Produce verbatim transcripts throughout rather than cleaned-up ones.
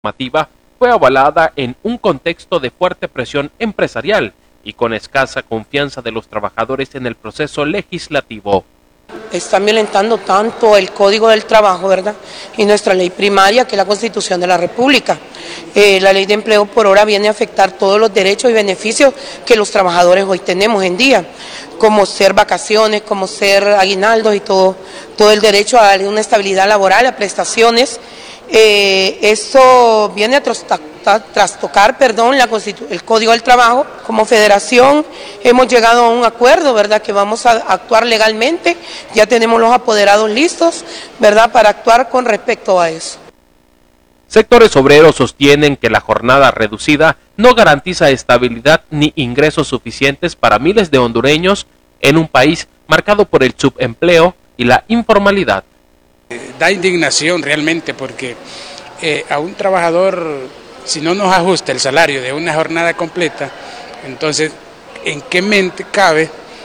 normativa fue avalada en un contexto de fuerte presión empresarial y con escasa confianza de los trabajadores en el proceso legislativo. Están violentando tanto el Código del Trabajo, ¿verdad?, y nuestra ley primaria, que es la Constitución de la República. Eh, la ley de empleo por hora viene a afectar todos los derechos y beneficios que los trabajadores hoy tenemos en día, como ser vacaciones, como ser aguinaldos y todo, todo el derecho a darle una estabilidad laboral, a prestaciones. Eh, eso viene a trastocar, perdón, la el Código del Trabajo. Como federación hemos llegado a un acuerdo, ¿verdad?, que vamos a actuar legalmente, ya tenemos los apoderados listos, ¿verdad?, para actuar con respecto a eso. Sectores obreros sostienen que la jornada reducida no garantiza estabilidad ni ingresos suficientes para miles de hondureños en un país marcado por el subempleo y la informalidad. Da indignación realmente porque eh, a un trabajador, si no nos ajusta el salario de una jornada completa, entonces, ¿en qué mente cabe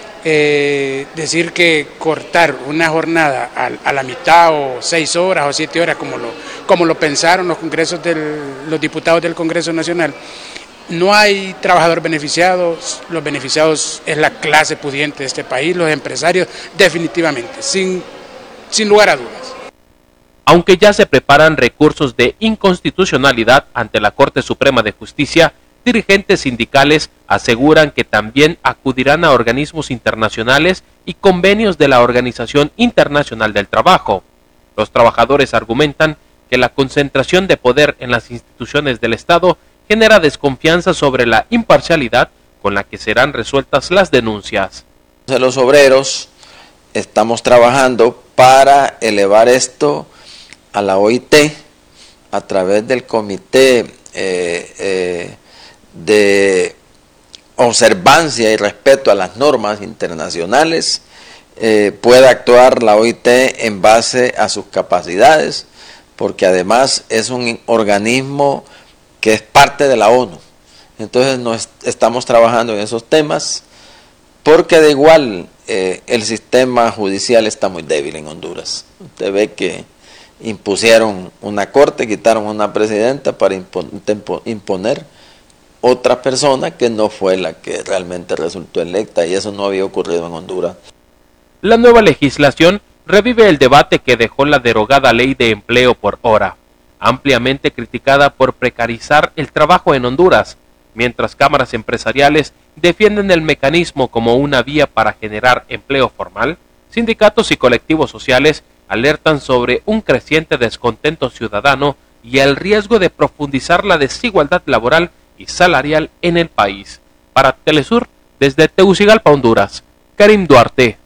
eh, decir que cortar una jornada a, a la mitad o seis horas o siete horas, como lo, como lo pensaron los congresos del, los diputados del Congreso Nacional? No hay trabajador beneficiado, los beneficiados es la clase pudiente de este país, los empresarios, definitivamente, sin, sin lugar a dudas. Aunque ya se preparan recursos de inconstitucionalidad ante la Corte Suprema de Justicia, dirigentes sindicales aseguran que también acudirán a organismos internacionales y convenios de la Organización Internacional del Trabajo. Los trabajadores argumentan que la concentración de poder en las instituciones del Estado genera desconfianza sobre la imparcialidad con la que serán resueltas las denuncias. Los obreros estamos trabajando para elevar esto a la O I T a través del Comité eh, eh, de Observancia y Respeto a las Normas Internacionales. Eh, puede actuar la O I T en base a sus capacidades, porque además es un organismo que es parte de la ONU. Entonces nos estamos trabajando en esos temas, porque de igual eh, el sistema judicial está muy débil en Honduras. Usted ve que impusieron una corte, quitaron una presidenta para imponer otra persona que no fue la que realmente resultó electa, y eso no había ocurrido en Honduras. La nueva legislación revive el debate que dejó la derogada ley de empleo por hora, ampliamente criticada por precarizar el trabajo en Honduras, mientras cámaras empresariales defienden el mecanismo como una vía para generar empleo formal. Sindicatos y colectivos sociales alertan sobre un creciente descontento ciudadano y el riesgo de profundizar la desigualdad laboral y salarial en el país. Para Telesur, desde Tegucigalpa, Honduras, Karim Duarte.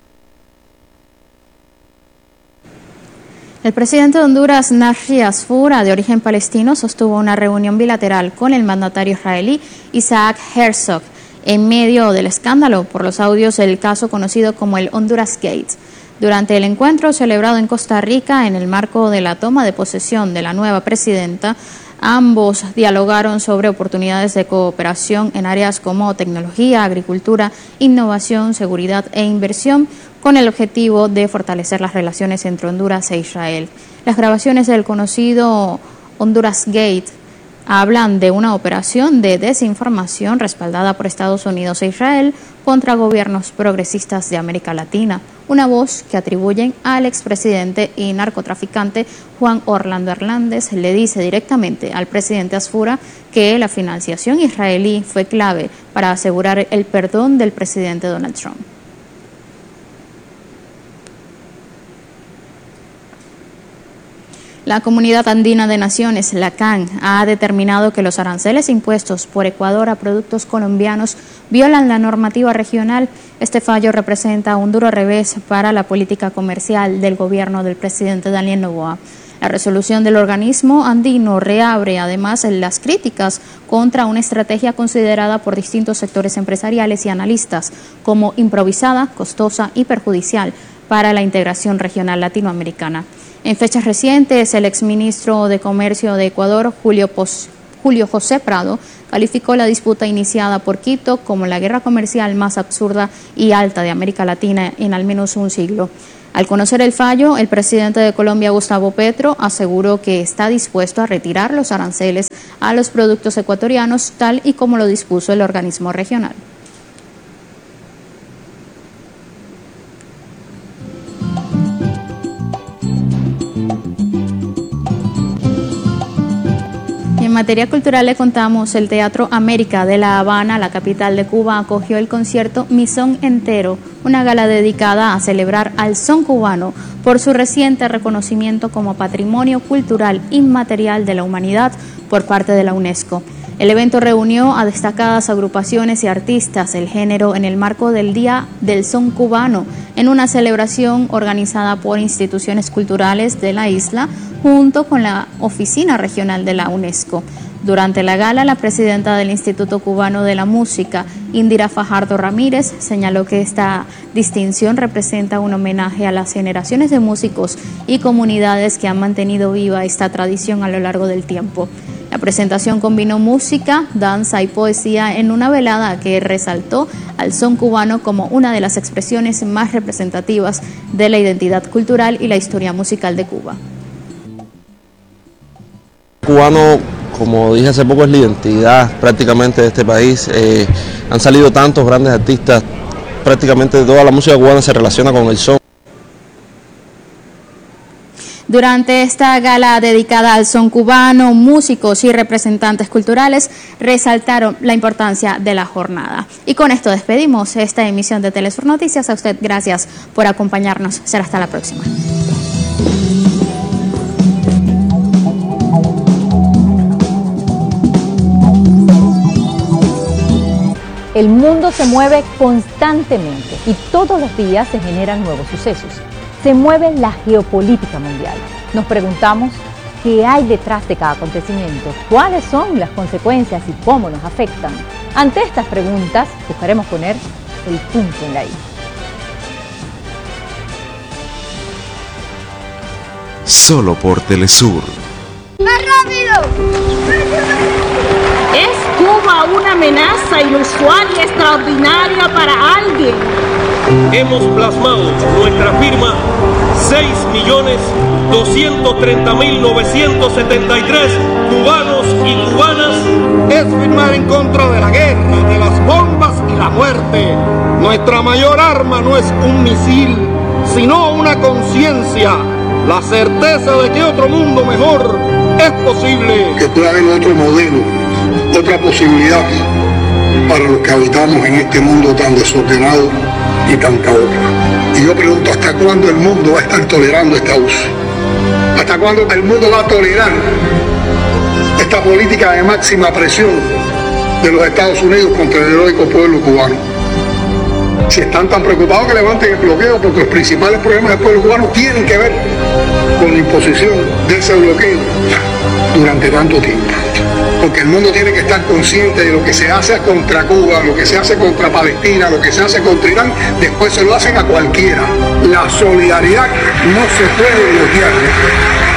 El presidente de Honduras, Nasri Asfura, de origen palestino, sostuvo una reunión bilateral con el mandatario israelí Isaac Herzog en medio del escándalo por los audios del caso conocido como el Honduras Gate. Durante el encuentro celebrado en Costa Rica en el marco de la toma de posesión de la nueva presidenta, ambos dialogaron sobre oportunidades de cooperación en áreas como tecnología, agricultura, innovación, seguridad e inversión, con el objetivo de fortalecer las relaciones entre Honduras e Israel. Las grabaciones del conocido Honduras Gate hablan de una operación de desinformación respaldada por Estados Unidos e Israel contra gobiernos progresistas de América Latina, una voz que atribuyen al expresidente y narcotraficante Juan Orlando Hernández le dice directamente al presidente Asfura que la financiación israelí fue clave para asegurar el perdón del presidente Donald Trump. La Comunidad Andina de Naciones, la C A N, ha determinado que los aranceles impuestos por Ecuador a productos colombianos violan la normativa regional. Este fallo representa un duro revés para la política comercial del gobierno del presidente Daniel Noboa. La resolución del organismo andino reabre además las críticas contra una estrategia considerada por distintos sectores empresariales y analistas como improvisada, costosa y perjudicial para la integración regional latinoamericana. En fechas recientes, el exministro de Comercio de Ecuador, Julio Julio José Prado, calificó la disputa iniciada por Quito como la guerra comercial más absurda y alta de América Latina en al menos un siglo. Al conocer el fallo, el presidente de Colombia, Gustavo Petro, aseguró que está dispuesto a retirar los aranceles a los productos ecuatorianos, tal y como lo dispuso el organismo regional. En materia cultural le contamos, el Teatro América de La Habana, la capital de Cuba, acogió el concierto Mi Son Entero, una gala dedicada a celebrar al son cubano por su reciente reconocimiento como Patrimonio Cultural Inmaterial de la Humanidad por parte de la UNESCO. El evento reunió a destacadas agrupaciones y artistas del género en el marco del Día del Son Cubano, en una celebración organizada por instituciones culturales de la isla, junto con la Oficina Regional de la UNESCO. Durante la gala, la presidenta del Instituto Cubano de la Música, Indira Fajardo Ramírez, señaló que esta distinción representa un homenaje a las generaciones de músicos y comunidades que han mantenido viva esta tradición a lo largo del tiempo. La presentación combinó música, danza y poesía en una velada que resaltó al son cubano como una de las expresiones más representativas de la identidad cultural y la historia musical de Cuba. Cubano, como dije hace poco, es la identidad prácticamente de este país. Eh, han salido tantos grandes artistas, prácticamente toda la música cubana se relaciona con el son. Durante esta gala dedicada al son cubano, músicos y representantes culturales resaltaron la importancia de la jornada. Y con esto despedimos esta emisión de Telesur Noticias. A usted, gracias por acompañarnos. Será hasta la próxima. El mundo se mueve constantemente y todos los días se generan nuevos sucesos. Se mueve la geopolítica mundial. Nos preguntamos qué hay detrás de cada acontecimiento, cuáles son las consecuencias y cómo nos afectan. Ante estas preguntas, buscaremos poner el punto en la i. Solo por Telesur. ¡Más rápido! ¿Es Cuba una amenaza inusual y extraordinaria para alguien? Hemos plasmado nuestra firma seis millones doscientos treinta mil novecientos setenta y tres cubanos y cubanas. Es firmar en contra de la guerra, de las bombas y la muerte. Nuestra mayor arma no es un misil, sino una conciencia, la certeza de que otro mundo mejor es posible. Que pueda haber otro modelo, otra posibilidad para los que habitamos en este mundo tan desordenado y tan caótico. Y yo pregunto, ¿hasta cuándo el mundo va a estar tolerando este abuso? ¿Hasta cuándo el mundo va a tolerar esta política de máxima presión de los Estados Unidos contra el heroico pueblo cubano? Si están tan preocupados, que levanten el bloqueo, porque los principales problemas del pueblo cubano tienen que ver con la imposición de ese bloqueo durante tanto tiempo. Porque el mundo tiene que estar consciente de lo que se hace contra Cuba, lo que se hace contra Palestina, lo que se hace contra Irán, después se lo hacen a cualquiera. La solidaridad no se puede bloquear.